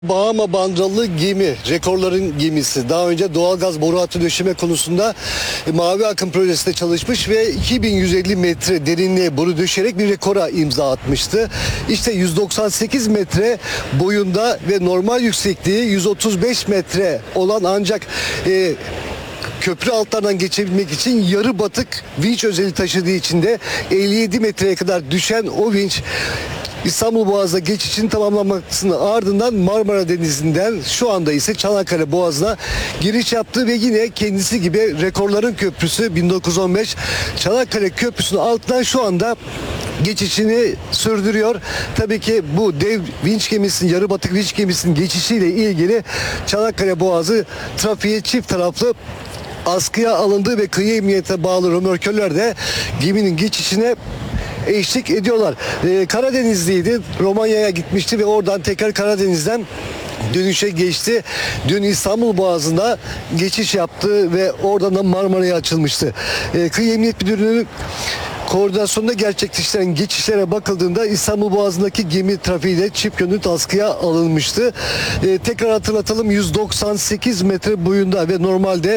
Bahama bandralı gemi, rekorların gemisi. Daha önce doğalgaz boru hattı döşeme konusunda Mavi Akım projesinde çalışmış ve 2150 metre derinliğe boru döşerek bir rekora imza atmıştı. İşte 198 metre boyunda ve normal yüksekliği 135 metre olan ancak köprü altlarından geçebilmek için yarı batık vinç özelliği taşıdığı için de 57 metreye kadar düşen o vinç İstanbul Boğazı'na geçişini tamamlamasının ardından Marmara Denizi'nden şu anda ise Çanakkale Boğazı'na giriş yaptı ve yine kendisi gibi rekorların köprüsü 1915 Çanakkale Köprüsü'nün altından şu anda geçişini sürdürüyor. Tabii ki bu dev vinç gemisinin, yarı batık vinç gemisinin geçişiyle ilgili Çanakkale Boğazı trafiği çift taraflı askıya alındı ve kıyı emniyete bağlı römorkörler de geminin geçişine eşlik ediyorlar. Karadenizliydi. Romanya'ya gitmişti ve oradan tekrar Karadeniz'den dönüşe geçti. Dün İstanbul Boğazı'nda geçiş yaptı ve oradan da Marmara'ya açılmıştı. Kıyı Emniyet Müdürlüğü koordinasyonunda gerçekleştirilen geçişlere bakıldığında İstanbul Boğazı'ndaki gemi trafiği de çift yönlü askıya alınmıştı. Tekrar hatırlatalım, 198 metre boyunda ve normalde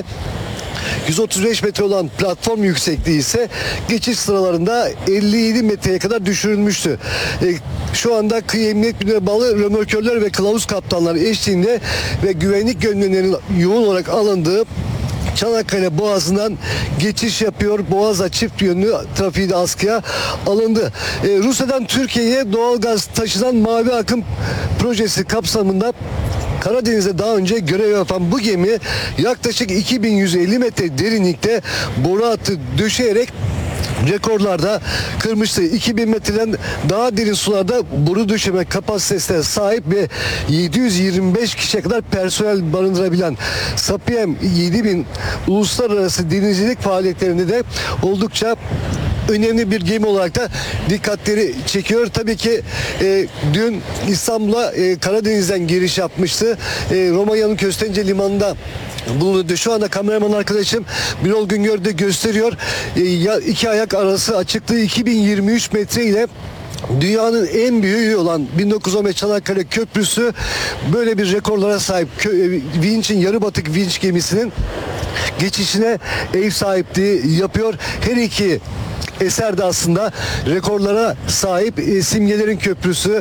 135 metre olan platform yüksekliği ise geçiş sıralarında 57 metreye kadar düşürülmüştü. Şu anda Kıyı Emniyet Müdürlüğü'ne bağlı römorkörler ve kılavuz kaptanları eşliğinde ve güvenlik önlemlerinin yoğun olarak alındığı Çanakkale Boğazı'ndan geçiş yapıyor. Boğaz'a çift yönlü trafiği de askıya alındı. Rusya'dan Türkiye'ye doğalgaz taşınan Mavi Akım projesi kapsamında Karadeniz'de daha önce görev yapan bu gemi yaklaşık 2150 metre derinlikte boru hattı döşeyerek rekorlarda kırmıştı. 2000 metreden daha derin sularda boru döşeme kapasitesine sahip ve 725 kişiye kadar personel barındırabilen Sapiem 7000 uluslararası denizcilik faaliyetlerinde de oldukça önemli bir gemi olarak da dikkatleri çekiyor. Tabii ki dün İstanbul'a Karadeniz'den giriş yapmıştı. Romanya'nın Köstence Limanı'nda bulundu. Şu anda kameraman arkadaşım Birol Güngör de gösteriyor. İki ayak arası açıklığı 2023 metre ile dünyanın en büyüğü olan 1915 Çanakkale Köprüsü böyle bir rekorlara sahip. Vinç'in, yarı batık vinç gemisinin geçişine ev sahipliği yapıyor. Her iki eser de aslında rekorlara sahip. Simgelerin Köprüsü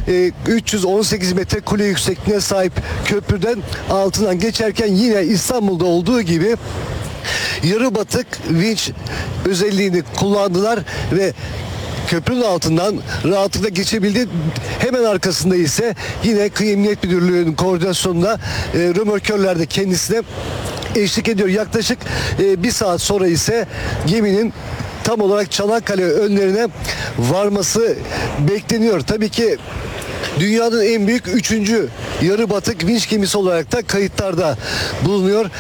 318 metre kule yüksekliğine sahip köprüden altından geçerken yine İstanbul'da olduğu gibi yarı batık vinç özelliğini kullandılar ve köprünün altından rahatlıkla geçebildi. Hemen arkasında ise yine Kıyı Emniyet Müdürlüğü'nün koordinasyonunda römorkörler de kendisine eşlik ediyor. Yaklaşık bir saat sonra ise geminin tam olarak Çanakkale önlerine varması bekleniyor. Tabii ki dünyanın en büyük 3. yarı batık vinç gemisi olarak da kayıtlarda bulunuyor.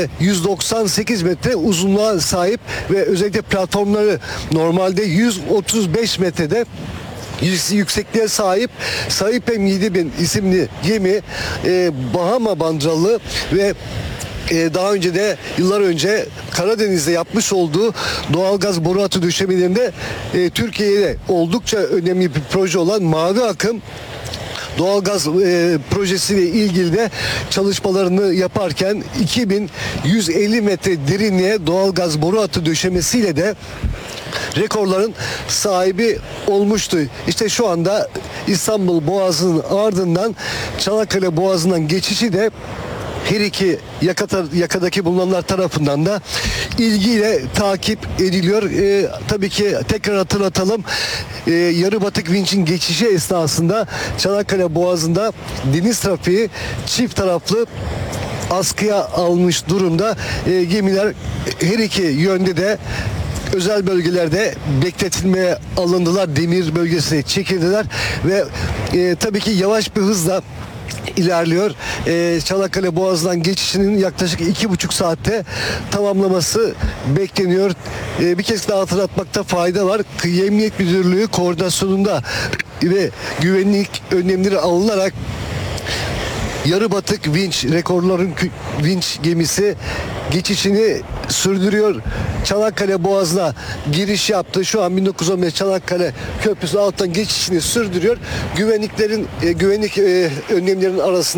198 metre uzunluğa sahip ve özellikle platformları normalde 135 metrede yüksekliğe sahip. Sapiem 7000 isimli gemi Bahama bandralı ve daha önce de yıllar önce Karadeniz'de yapmış olduğu doğalgaz boru hattı döşemelerinde Türkiye'de oldukça önemli bir proje olan Mavi Akım doğalgaz projesiyle ilgili de çalışmalarını yaparken 2150 metre derinliğe doğalgaz boru hattı döşemesiyle de rekorların sahibi olmuştu. İşte şu anda İstanbul Boğazı'nın ardından Çanakkale Boğazı'ndan geçişi de her iki yakadaki bulunanlar tarafından da ilgiyle takip ediliyor. Tabii ki tekrar hatırlatalım. Yarı batık vinçin geçişi esnasında Çanakkale Boğazı'nda deniz trafiği çift taraflı askıya almış durumda. Gemiler her iki yönde de özel bölgelerde bekletilmeye alındılar. Demir bölgesine çekildiler ve tabii ki yavaş bir hızla ilerliyor. Çanakkale Boğazı'ndan geçişinin yaklaşık 2,5 saatte tamamlaması bekleniyor. Bir kez daha hatırlatmakta fayda var. Kıyı Emniyet Müdürlüğü koordinasyonunda ve güvenlik önlemleri alınarak yarı batık vinç, rekorların vinç gemisi geçişini sürdürüyor. Çanakkale Boğazı'na giriş yaptı. Şu an 1915 Çanakkale Köprüsü alttan geçişini sürdürüyor. Güvenlik önlemlerinin arasında